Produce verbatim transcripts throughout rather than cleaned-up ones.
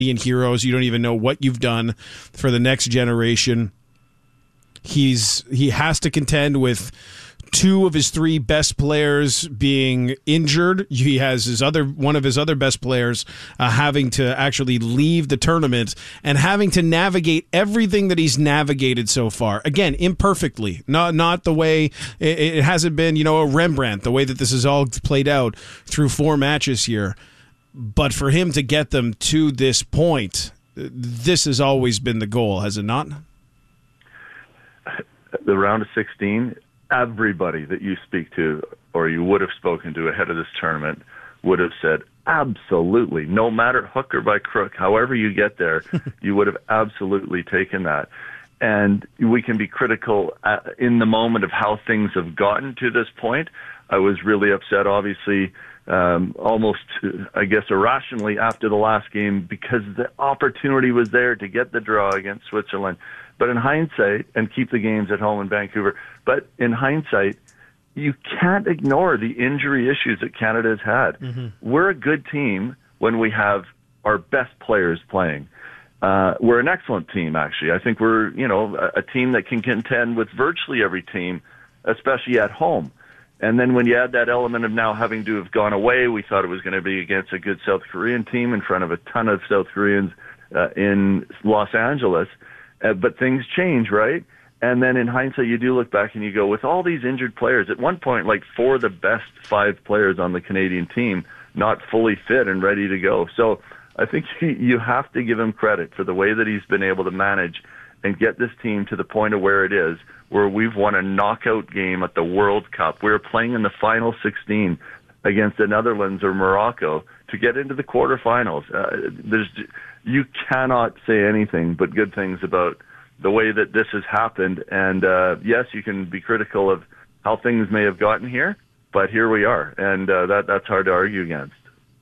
heroes. You don't even know what you've done for the next generation. He's he has to contend with two of his three best players being injured. He has his other one of his other best players uh, having to actually leave the tournament and having to navigate everything that he's navigated so far. Again, imperfectly, not not the way it, it hasn't been, you know, a Rembrandt, the way that this has all played out through four matches here. But for him to get them to this point, this has always been the goal, has it not? The round of sixteen, everybody that you speak to or you would have spoken to ahead of this tournament would have said, absolutely, no matter hook or by crook, however you get there, you would have absolutely taken that. And we can be critical uh, in the moment of how things have gotten to this point. I was really upset, obviously, um, almost, I guess, irrationally after the last game because the opportunity was there to get the draw against Switzerland. But in hindsight, and keep the games at home in Vancouver, but in hindsight, you can't ignore the injury issues that Canada has had. Mm-hmm. We're a good team when we have our best players playing. Uh, we're an excellent team, actually. I think we're, you know, a, a team that can contend with virtually every team, especially at home. And then when you add that element of now having to have gone away, we thought it was going to be against a good South Korean team in front of a ton of South Koreans uh, in Los Angeles. Uh, but things change, right? And then in hindsight, you do look back and you go, with all these injured players, at one point, like four of the best five players on the Canadian team not fully fit and ready to go. So I think you have to give him credit for the way that he's been able to manage and get this team to the point of where it is, where we've won a knockout game at the World Cup. We were playing in the final sixteen against the Netherlands or Morocco to get into the quarterfinals. Uh, there's, you cannot say anything but good things about the way that this has happened. And uh, yes, you can be critical of how things may have gotten here, but here we are, and uh, that that's hard to argue against.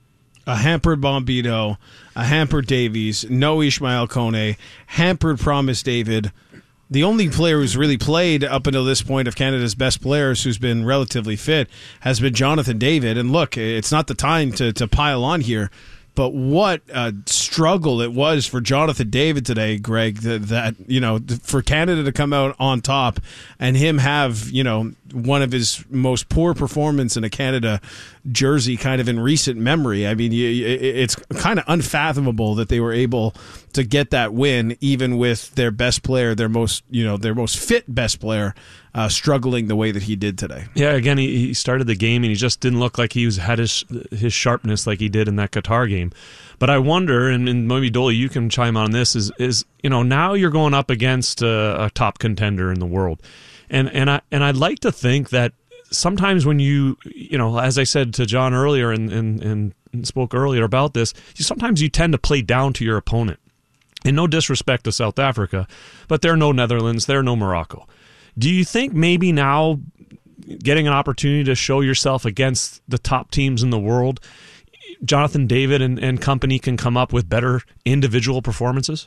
A hampered Bombito, a hampered Davies, no Ishmael Kone, hampered Promise David. The only player who's really played up until this point of Canada's best players who's been relatively fit has been Jonathan David. And look, it's not the time to, to pile on here, but what a struggle it was for Jonathan David today, Greg, that, that, you know, for Canada to come out on top and him have, you know, one of his most poor performance in a Canada jersey kind of in recent memory. I mean, it's kind of unfathomable that they were able to get that win, even with their best player, their most, you know, their most fit best player, uh, struggling the way that he did today. Yeah, again, he, he started the game and he just didn't look like he was had his his sharpness like he did in that Qatar game. But I wonder, and, and maybe Dolly, you can chime on this, is is you know, now you're going up against a, a top contender in the world. And and I and I'd like to think that sometimes when you you know, as I said to John earlier and and, and spoke earlier about this, you sometimes you tend to play down to your opponent. And no disrespect to South Africa, but they're no Netherlands, they're no Morocco. Do you think maybe now getting an opportunity to show yourself against the top teams in the world, Jonathan David and, and company can come up with better individual performances?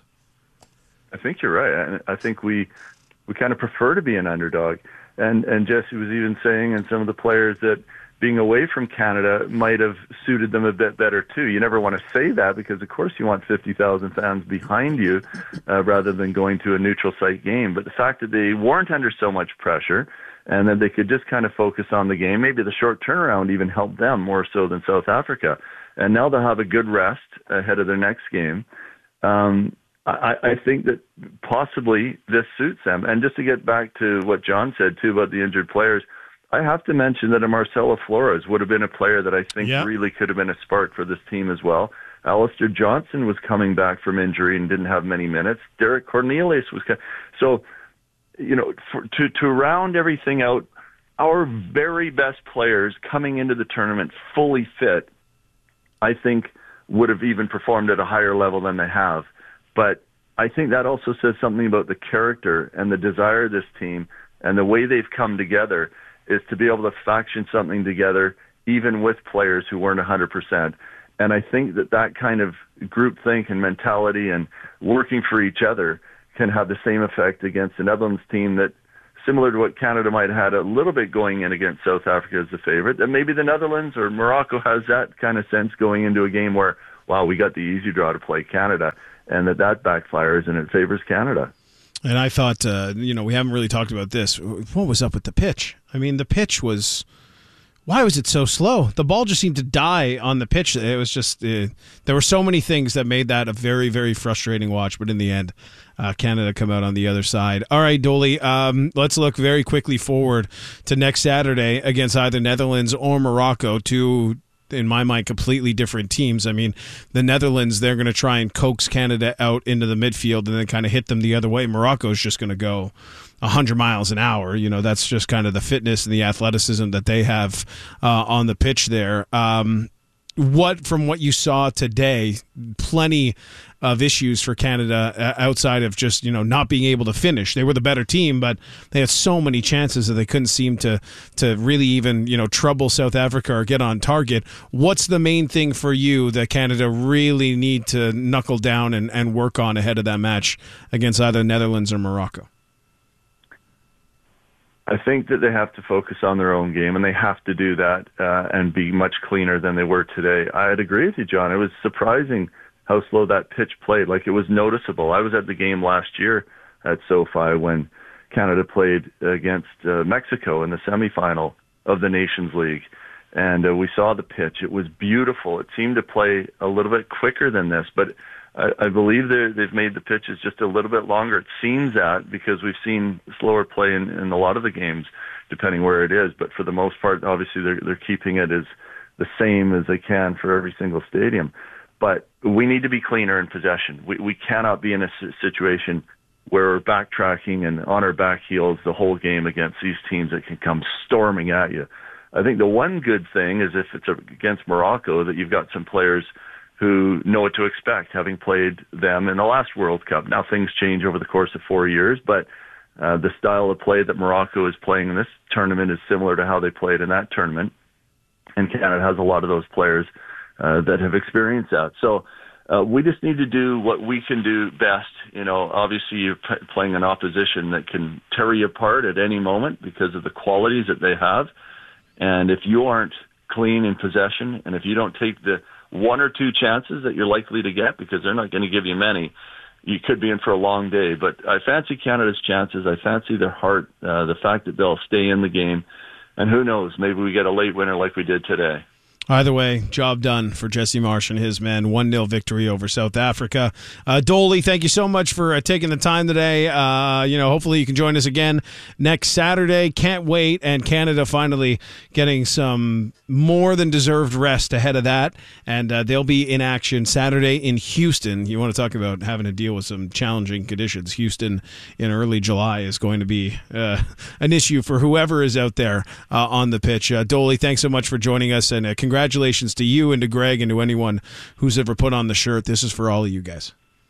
I think you're right. I think we we kind of prefer to be an underdog. And and Jesse was even saying, and some of the players, that being away from Canada might have suited them a bit better too. You never want to say that because, of course, you want fifty thousand fans behind you uh, rather than going to a neutral site game. But the fact that they weren't under so much pressure and that they could just kind of focus on the game, maybe the short turnaround even helped them more so than South Africa. And now they'll have a good rest ahead of their next game. Um, I, I think that possibly this suits them. And just to get back to what John said, too, about the injured players, I have to mention that a Marcelo Flores would have been a player that I think yep. really could have been a spark for this team as well. Alistair Johnson was coming back from injury and didn't have many minutes. Derek Cornelius was coming. So, you know, for, to, to round everything out, our very best players coming into the tournament fully fit, I think would have even performed at a higher level than they have. But I think that also says something about the character and the desire of this team and the way they've come together is to be able to faction something together even with players who weren't one hundred percent. And I think that that kind of groupthink and mentality and working for each other can have the same effect against the Netherlands team that, similar to what Canada might have had a little bit going in against South Africa as the favorite, that maybe the Netherlands or Morocco has that kind of sense going into a game where wow, we got the easy draw to play Canada, and that that backfires and it favors Canada. And I thought, uh, you know, we haven't really talked about this. What was up with the pitch? I mean, the pitch was, why was it so slow? The ball just seemed to die on the pitch. It was just, uh, there were so many things that made that a very, very frustrating watch. But in the end, uh, Canada come out on the other side. All right, Dolly, um, let's look very quickly forward to next Saturday against either Netherlands or Morocco, two, in my mind, completely different teams. I mean, the Netherlands, they're going to try and coax Canada out into the midfield and then kind of hit them the other way. Morocco's just going to go one hundred miles an hour. You know, that's just kind of the fitness and the athleticism that they have uh, on the pitch there. Um, what, from what you saw today, plenty of issues for Canada outside of just, you know, not being able to finish. They were the better team, but they had so many chances that they couldn't seem to to really even, you know, trouble South Africa or get on target. What's the main thing for you that Canada really need to knuckle down and, and work on ahead of that match against either Netherlands or Morocco? I think that they have to focus on their own game, and they have to do that uh, and be much cleaner than they were today. I'd agree with you, John. It was surprising how slow that pitch played. Like, it was noticeable. I was at the game last year at SoFi when Canada played against uh, Mexico in the semifinal of the Nations League, and uh, we saw the pitch. It was beautiful. It seemed to play a little bit quicker than this, but I, I believe they've made the pitches just a little bit longer. It seems that because we've seen slower play in, in a lot of the games, depending where it is. But for the most part, obviously, they're, they're keeping it as the same as they can for every single stadium. But we need to be cleaner in possession. We, we cannot be in a situation where we're backtracking and on our back heels the whole game against these teams that can come storming at you. I think the one good thing is if it's against Morocco that you've got some players who know what to expect, having played them in the last World Cup. Now, things change over the course of four years, but uh, the style of play that Morocco is playing in this tournament is similar to how they played in that tournament. And Canada has a lot of those players uh, that have experienced that. So uh, we just need to do what we can do best. You know, obviously you're p- playing an opposition that can tear you apart at any moment because of the qualities that they have. And if you aren't clean in possession, and if you don't take the one or two chances that you're likely to get, because they're not going to give you many, you could be in for a long day. But I fancy Canada's chances. I fancy their heart, uh, the fact that they'll stay in the game. And who knows, maybe we get a late winner like we did today. Either way, job done for Jesse Marsh and his men. one nil victory over South Africa. Uh, Dolly, thank you so much for uh, taking the time today. Uh, you know, hopefully you can join us again next Saturday. Can't wait. And Canada finally getting some more than deserved rest ahead of that. And uh, they'll be in action Saturday in Houston. You want to talk about having to deal with some challenging conditions. Houston in early July is going to be uh, an issue for whoever is out there uh, on the pitch. Uh, Dolly, thanks so much for joining us, and uh, congratulations to you and to Greg and to anyone who's ever put on the shirt. This is for all of you guys.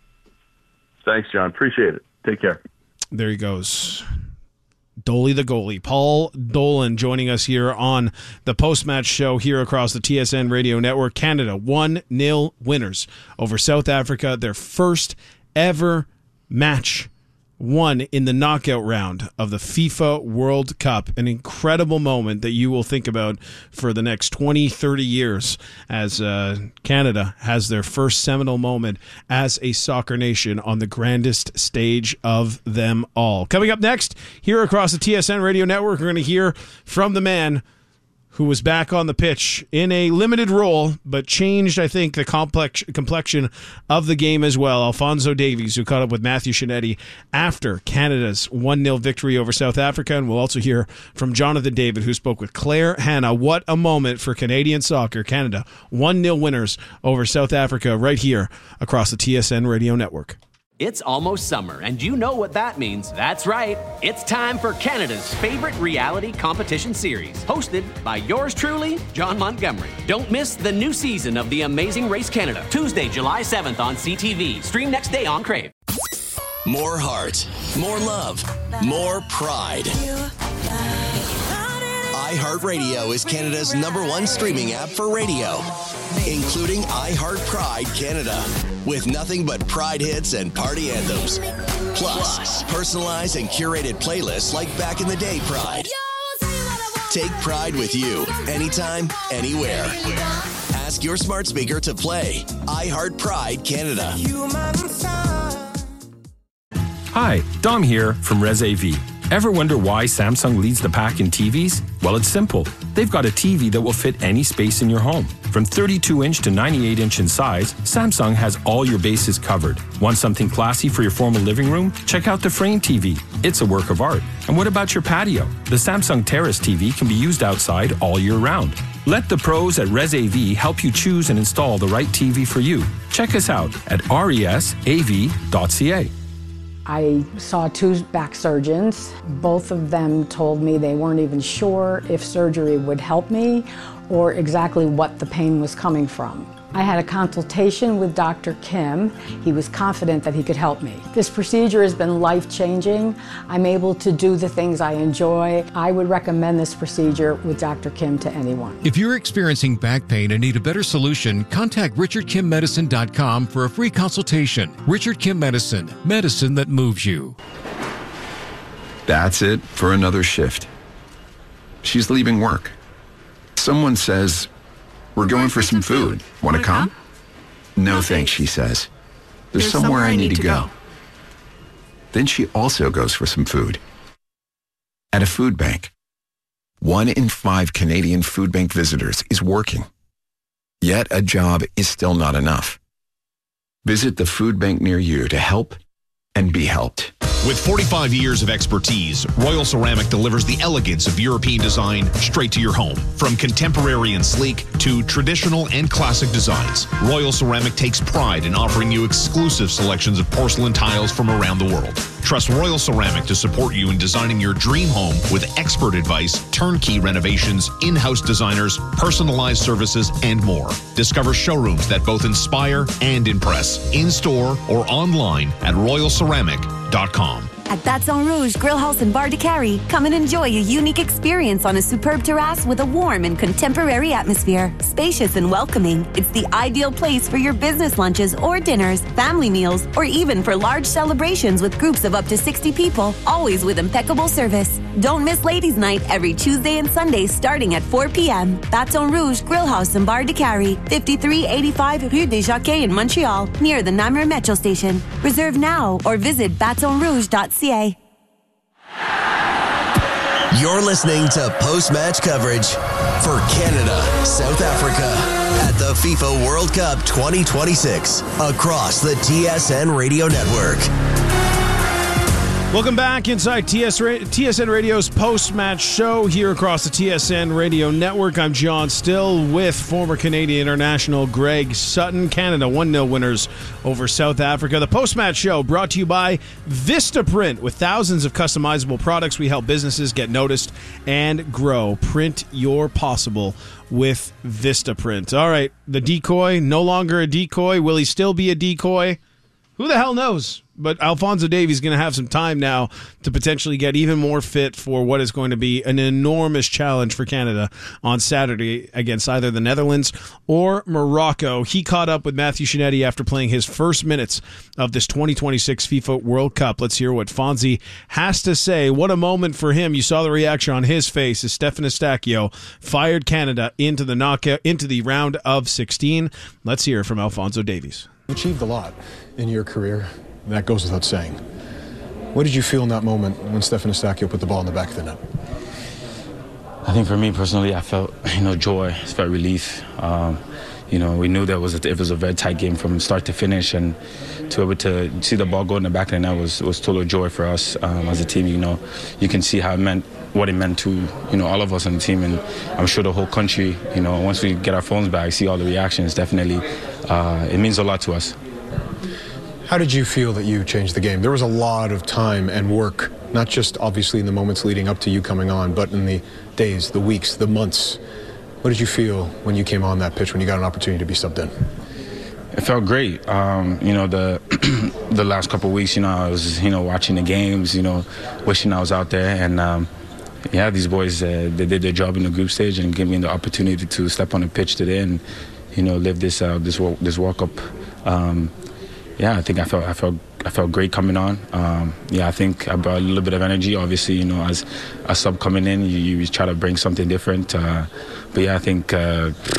Thanks, John. Appreciate it. Take care. There he goes. Dolly the goalie. Paul Dolan joining us here on the post-match show here across the T S N Radio Network. Canada one nil winners over South Africa. Their first ever match won in the knockout round of the FIFA World Cup. An incredible moment that you will think about for the next twenty, thirty years as uh, Canada has their first seminal moment as a soccer nation on the grandest stage of them all. Coming up next, here across the T S N Radio Network, we're going to hear from the man who was back on the pitch in a limited role, but changed, I think, the complex complexion of the game as well. Alphonso Davies, who caught up with Matthew Shinetti after Canada's one nil victory over South Africa. And we'll also hear from Jonathan David, who spoke with Claire Hanna. What a moment for Canadian soccer. Canada one nil winners over South Africa right here across the T S N Radio Network. It's almost summer, and you know what that means. That's right. It's time for Canada's favorite reality competition series, hosted by yours truly, John Montgomery. Don't miss the new season of The Amazing Race Canada, Tuesday, July seventh on C T V. Stream next day on Crave. More heart, more love, more pride. iHeartRadio is Canada's number one streaming app for radio, including iHeart Pride Canada, with nothing but Pride hits and party anthems. Plus, personalized and curated playlists like Back in the Day Pride. Take Pride with you, anytime, anywhere. Ask ask your smart speaker to play iHeart Pride Canada. Hi, Dom here from Res A V. Ever wonder why Samsung leads the pack in T Vs? Well, it's simple. They've got a T V that will fit any space in your home. From thirty-two inch to ninety-eight inch in size, Samsung has all your bases covered. Want something classy for your formal living room? Check out the Frame T V. It's a work of art. And what about your patio? The Samsung Terrace T V can be used outside all year round. Let the pros at Res A V help you choose and install the right T V for you. Check us out at resav dot c a. I saw two back surgeons. Both of them told me they weren't even sure if surgery would help me or exactly what the pain was coming from. I had a consultation with Doctor Kim. He was confident that he could help me. This procedure has been life-changing. I'm able to do the things I enjoy. I would recommend this procedure with Doctor Kim to anyone. If you're experiencing back pain and need a better solution, contact richard kim medicine dot com for a free consultation. Richard Kim Medicine, medicine that moves you. That's it for another shift. She's leaving work. Someone says, "We're going for some food. Want to come?" No thanks, she says. There's somewhere I need to go. Then she also goes for some food. At a food bank. One in five Canadian food bank visitors is working. Yet a job is still not enough. Visit the food bank near you to help and be helped. With forty-five years of expertise, Royal Ceramic delivers the elegance of European design straight to your home. From contemporary and sleek to traditional and classic designs, Royal Ceramic takes pride in offering you exclusive selections of porcelain tiles from around the world. Trust Royal Ceramic to support you in designing your dream home with expert advice, turnkey renovations, in-house designers, personalized services, and more. Discover showrooms that both inspire and impress, in-store or online at royal ceramic dot com. At Baton Rouge Grill House and Bar de Carrie, come and enjoy a unique experience on a superb terrace with a warm and contemporary atmosphere. Spacious and welcoming, it's the ideal place for your business lunches or dinners, family meals, or even for large celebrations with groups of up to sixty people, always with impeccable service. Don't miss Ladies' Night every Tuesday and Sunday starting at four p.m. Baton Rouge Grill House and Bar de Carrie, fifty-three eighty-five Rue des Jacquets in Montreal, near the Namur Metro Station. Reserve now or visit baton rouge dot c a. You're listening to post-match coverage for Canada, South Africa at the FIFA World Cup twenty twenty-six across the T S N Radio Network. Welcome back inside T S Ra- T S N Radio's post-match show here across the T S N Radio Network. I'm John Still with former Canadian international Greg Sutton. Canada one nil winners over South Africa. The post-match show brought to you by Vistaprint. With thousands of customizable products, we help businesses get noticed and grow. Print your possible with Vistaprint. All right, the decoy, no longer a decoy. Will he still be a decoy? Who the hell knows? But Alphonso Davies is going to have some time now to potentially get even more fit for what is going to be an enormous challenge for Canada on Saturday against either the Netherlands or Morocco. He caught up with Matthew Shinetti after playing his first minutes of this twenty twenty-six FIFA World Cup. Let's hear what Fonzie has to say. What a moment for him. You saw the reaction on his face as Stefan Eustáquio fired Canada into the knockout, into the round of sixteen. Let's hear from Alphonso Davies. You achieved a lot in your career. That goes without saying. What did you feel in that moment when Stefan Eustáquio put the ball in the back of the net? I think for me personally, I felt, you know, joy. I felt relief. Um, you know, we knew that was a, it was a very tight game from start to finish, and to be able to see the ball go in the back of the net was was total joy for us um, as a team. You know, you can see how it meant, what it meant to, you know, all of us on the team, and I'm sure the whole country. You know, once we get our phones back, see all the reactions. Definitely, uh, it means a lot to us. How did you feel that you changed the game? There was a lot of time and work, not just obviously in the moments leading up to you coming on, but in the days, the weeks, the months. What did you feel when you came on that pitch, when you got an opportunity to be subbed in? It felt great. Um, you know, the the last couple of weeks, you know, I was, you know, watching the games, you know, wishing I was out there. And, um, yeah, these boys, uh, they did their job in the group stage and gave me the opportunity to step on the pitch today and, you know, live this uh, this this World Cup. Um, Yeah, I think I felt I felt I felt great coming on. Um, yeah, I think I brought a little bit of energy. Obviously, you know, as a sub coming in, you, you try to bring something different. Uh, but yeah, I think uh,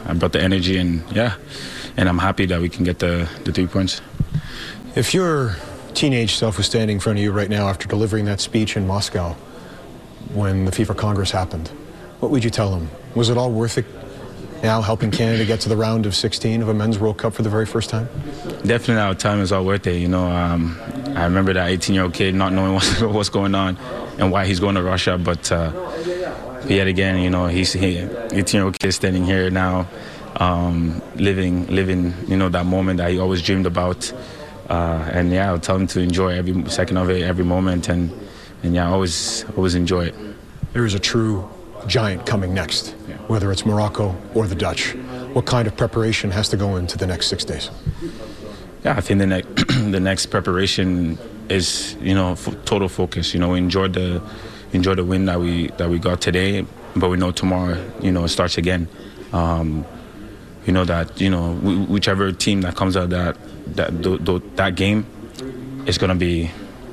I brought the energy, and yeah, and I'm happy that we can get the, the three points. If your teenage self was standing in front of you right now after delivering that speech in Moscow when the FIFA Congress happened, what would you tell him? Was it all worth it now, helping Canada get to the round of sixteen of a Men's World Cup for the very first time? Definitely our time is all worth it. You know, um, I remember that eighteen-year-old kid not knowing what's, what's going on and why he's going to Russia, but, uh, but yet again, you know, he's he, eighteen-year-old kid standing here now, um, living, living, you know, that moment that he always dreamed about. Uh, and yeah, I'll tell him to enjoy every second of it, every moment, and, and yeah, always, always enjoy it. There is a true giant coming next, yeah. Whether it's Morocco or the Dutch. What kind of preparation has to go into the next six days? Yeah, I think the next the next preparation is, you know, f- total focus. You know, we enjoyed the enjoy the win that we that we got today, but we know tomorrow, you know, it starts again. Um, you know that you know w- whichever team that comes out of that that th- th- that game is gonna be.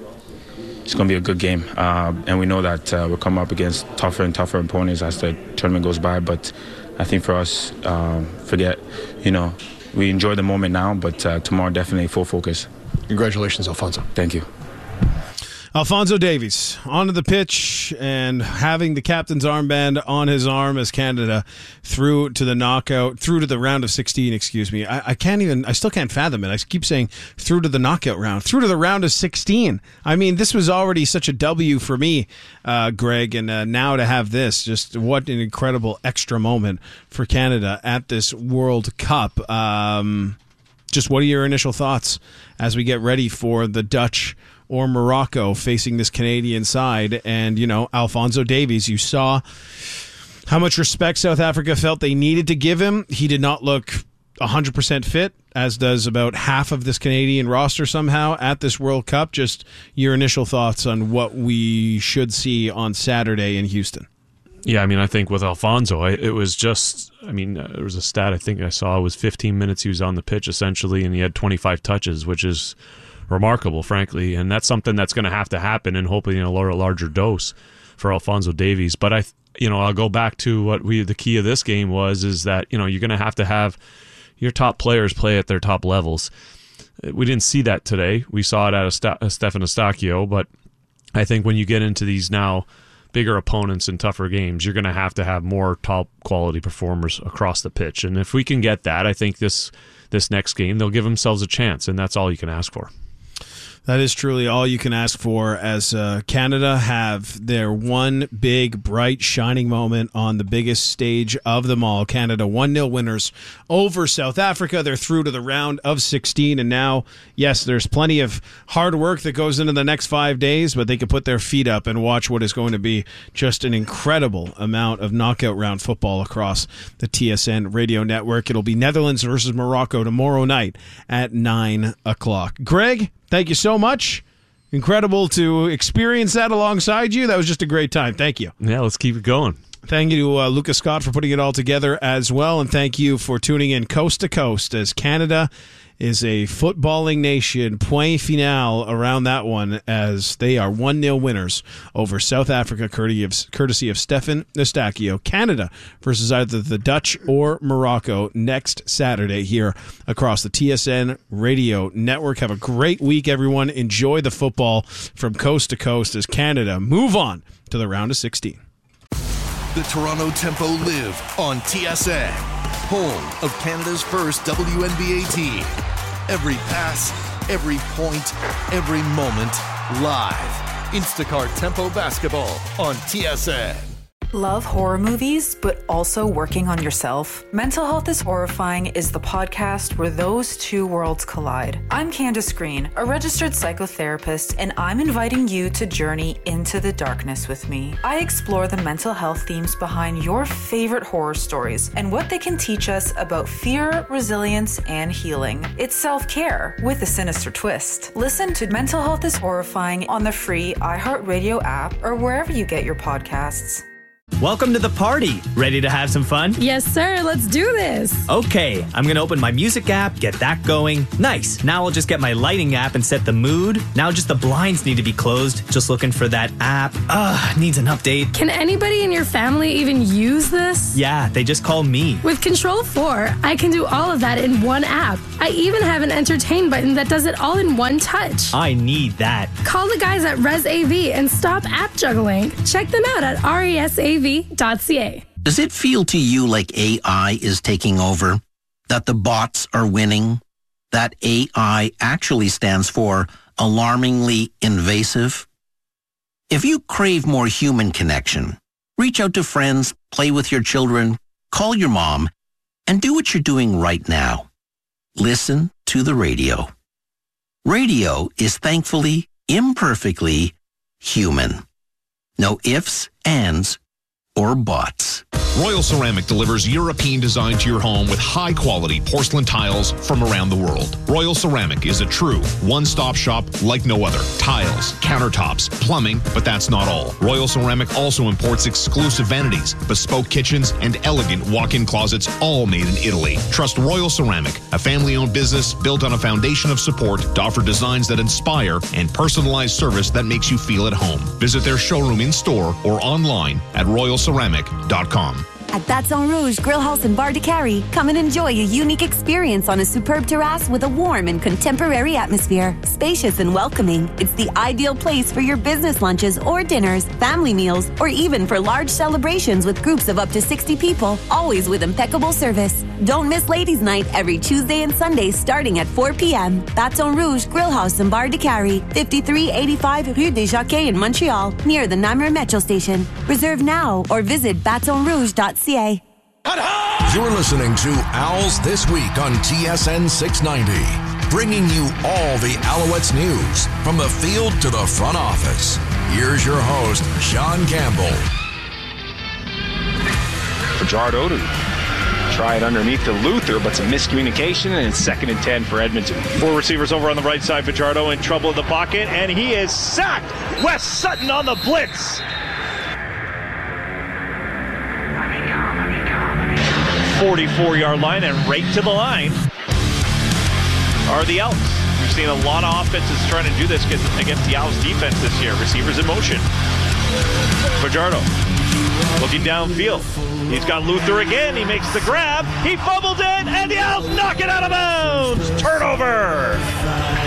It's going to be a good game, uh, and we know that uh, we'll come up against tougher and tougher opponents as the tournament goes by. But I think for us, um, forget, you know, we enjoy the moment now, but uh, tomorrow definitely full focus. Congratulations, Alfonso. Thank you. Alfonso Davies onto the pitch and having the captain's armband on his arm as Canada through to the knockout, through to the round of sixteen, excuse me. I, I can't even, I still can't fathom it. I keep saying through to the knockout round, through to the round of sixteen. I mean, this was already such a W for me, uh, Greg, and uh, now to have this, just what an incredible extra moment for Canada at this World Cup. Um, just what are your initial thoughts as we get ready for the Dutch or Morocco facing this Canadian side? And, you know, Alfonso Davies, you saw how much respect South Africa felt they needed to give him. He did not look one hundred percent fit, as does about half of this Canadian roster somehow at this World Cup. Just your initial thoughts on what we should see on Saturday in Houston. Yeah, I mean, I think with Alfonso, I, it was just, I mean, uh, there was a stat I think I saw, it was fifteen minutes he was on the pitch essentially, and he had twenty-five touches, which is remarkable, frankly, and that's something that's going to have to happen, and hopefully in a larger dose for Alfonso Davies. But I, you know, I'll go back to what we the key of this game was is that you know you're going to have to have your top players play at their top levels. We didn't see that today. We saw it out of St- Stefan Eustáquio, but I think when you get into these now bigger opponents and tougher games, you're going to have to have more top quality performers across the pitch. And if we can get that, I think this this next game they'll give themselves a chance, and that's all you can ask for. That is truly all you can ask for as uh, Canada have their one big, bright, shining moment on the biggest stage of them all. Canada one nil winners over South Africa. They're through to the round of sixteen. And now, yes, there's plenty of hard work that goes into the next five days, but they can put their feet up and watch what is going to be just an incredible amount of knockout round football across the T S N radio network. It'll be Netherlands versus Morocco tomorrow night at nine o'clock. Greg, thank you so much. Incredible to experience that alongside you. That was just a great time. Thank you. Yeah, let's keep it going. Thank you to uh, Lucas Scott for putting it all together as well. And thank you for tuning in coast to coast as Canada is a footballing nation. Point final around that one as they are one nil winners over South Africa, courtesy of, courtesy of Stefan Eustáquio. Canada versus either the Dutch or Morocco next Saturday here across the T S N radio network. Have a great week, everyone. Enjoy the football from coast to coast as Canada move on to the round of sixteen. The Toronto Tempo live on T S N, home of Canada's first W N B A team. Every pass, every point, every moment, live. Instacart Tempo Basketball on T S N. Love horror movies, but also working on yourself? Mental Health is Horrifying is the podcast where those two worlds collide. I'm Candace Green, a registered psychotherapist, and I'm inviting you to journey into the darkness with me. I explore the mental health themes behind your favorite horror stories and what they can teach us about fear, resilience, and healing. It's self-care with a sinister twist. Listen to Mental Health is Horrifying on the free iHeartRadio app or wherever you get your podcasts. Welcome to the party. Ready to have some fun? Yes, sir. Let's do this. Okay, I'm going to open my music app, get that going. Nice. Now I'll just get my lighting app and set the mood. Now just the blinds need to be closed. Just looking for that app. Ugh, needs an update. Can anybody in your family even use this? Yeah, they just call me. With Control four, I can do all of that in one app. I even have an entertain button that does it all in one touch. I need that. Call the guys at ResAV and stop app juggling. Check them out at resav dot c a. Does it feel to you like A I is taking over? That the bots are winning? That A I actually stands for alarmingly invasive? If you crave more human connection, reach out to friends, play with your children, call your mom, and do what you're doing right now. Listen to the radio. Radio is thankfully, imperfectly human. No ifs, ands, or bots. Royal Ceramic delivers European design to your home with high-quality porcelain tiles from around the world. Royal Ceramic is a true one-stop shop like no other. Tiles, countertops, plumbing, but that's not all. Royal Ceramic also imports exclusive vanities, bespoke kitchens, and elegant walk-in closets, all made in Italy. Trust Royal Ceramic, a family-owned business built on a foundation of support to offer designs that inspire and personalized service that makes you feel at home. Visit their showroom in-store or online at royal ceramic dot com. At Baton Rouge Grill House and Bar de Carry, come and enjoy a unique experience on a superb terrace with a warm and contemporary atmosphere. Spacious and welcoming, it's the ideal place for your business lunches or dinners, family meals, or even for large celebrations with groups of up to sixty people, always with impeccable service. Don't miss Ladies' Night every Tuesday and Sunday starting at four p.m. Baton Rouge Grill House and Bar de Carry, fifty-three eighty-five Rue des Jockeys in Montreal, near the Namur Metro Station. Reserve now or visit baton rouge dot c a. You're listening to Owls This Week on T S N six ninety, bringing you all the Alouettes news from the field to the front office. Here's your host, Sean Campbell. Fajardo to try it underneath to Luther, but some miscommunication, and it's second and ten for Edmonton. Four receivers over on the right side. Fajardo in trouble in the pocket, and he is sacked. Wes Sutton on the blitz. forty-four-yard line, and right to the line are the Elks. We've seen a lot of offenses trying to do this against the Owls defense this year. Receivers in motion. Fajardo looking downfield. He's got Luther again. He makes the grab. He fumbles it, and the Owls knock it out of bounds. Turnover.